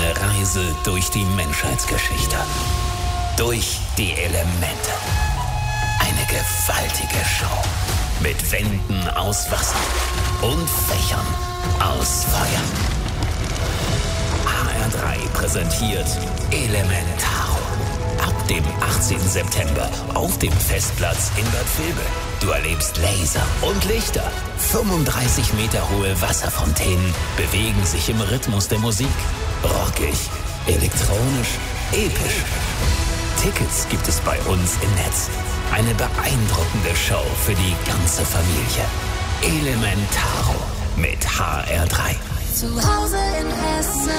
Eine Reise durch die Menschheitsgeschichte. Durch die Elemente. Eine gewaltige Show. Mit Wänden aus Wasser und Fächern aus Feuer. HR3 präsentiert Elementaro. Ab dem 18. September auf dem Festplatz in Bad Vilbel. Du erlebst Laser und Lichter. 35 Meter hohe Wasserfontänen bewegen sich im Rhythmus der Musik. Rockig, elektronisch, episch. Tickets gibt es bei uns im Netz. Eine beeindruckende Show für die ganze Familie. Elementaro mit HR3. Zu Hause in Hessen.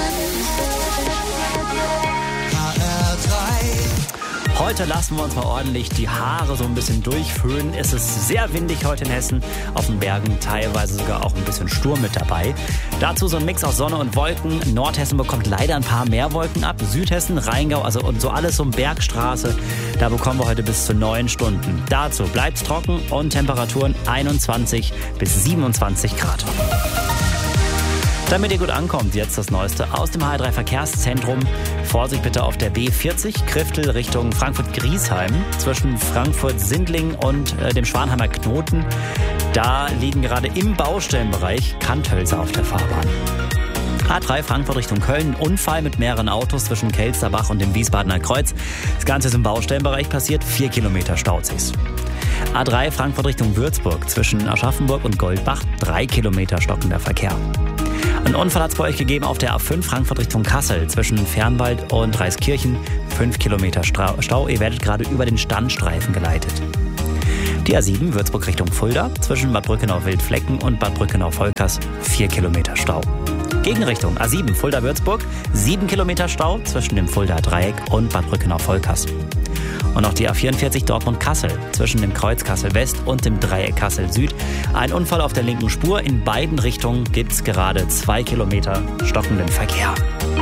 HR3. Heute lassen wir uns mal ordentlich die Haare so ein bisschen durchföhnen. Es ist sehr windig heute in Hessen, auf den Bergen teilweise sogar auch ein bisschen Sturm mit dabei. Dazu so ein Mix aus Sonne und Wolken. Nordhessen bekommt leider ein paar mehr Wolken ab. Südhessen, Rheingau, also und so alles um Bergstraße. Da bekommen wir heute bis zu 9 Stunden. Dazu bleibt's trocken und Temperaturen 21 bis 27 Grad. Damit ihr gut ankommt, jetzt das Neueste aus dem HR3 Verkehrszentrum. Vorsicht bitte auf der B40, Kriftel Richtung Frankfurt-Griesheim. Zwischen Frankfurt-Sindlingen und dem Schwanheimer Knoten. Da liegen gerade im Baustellenbereich Kanthölzer auf der Fahrbahn. A3 Frankfurt Richtung Köln, ein Unfall mit mehreren Autos zwischen Kelsterbach und dem Wiesbadener Kreuz. Das Ganze ist im Baustellenbereich passiert, 4 Kilometer Stauzigs. A3 Frankfurt Richtung Würzburg, zwischen Aschaffenburg und Goldbach, 3 Kilometer stockender Verkehr. Ein Unfall hat es bei euch gegeben auf der A5 Frankfurt Richtung Kassel, zwischen Fernwald und Reiskirchen, 5 Kilometer Stau. Ihr werdet gerade über den Standstreifen geleitet. Die A7 Würzburg Richtung Fulda, zwischen Bad Brückenau-Wildflecken und Bad Brückenau-Volkers, 4 Kilometer Stau. Gegenrichtung A7 Fulda-Würzburg, 7 Kilometer Stau zwischen dem Fulda-Dreieck und Bad Brückenau-Volkers. Und auch die A44 Dortmund-Kassel, zwischen dem Kreuz Kassel-West und dem Dreieck Kassel-Süd. Ein Unfall auf der linken Spur. In beiden Richtungen gibt es gerade 2 Kilometer stockenden Verkehr.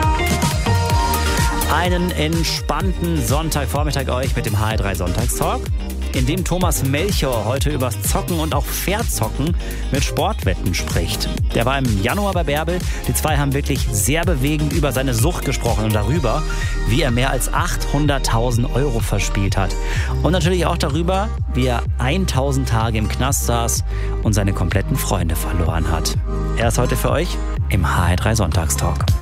Einen entspannten Sonntagvormittag euch mit dem HR3 Sonntagstalk, in dem Thomas Melchior heute übers Zocken und auch Verzocken mit Sportwetten spricht. Der war im Januar bei Bärbel. Die zwei haben wirklich sehr bewegend über seine Sucht gesprochen und darüber, wie er mehr als 800.000 Euro verspielt hat. Und natürlich auch darüber, wie er 1000 Tage im Knast saß und seine kompletten Freunde verloren hat. Er ist heute für euch im HR3 Sonntagstalk.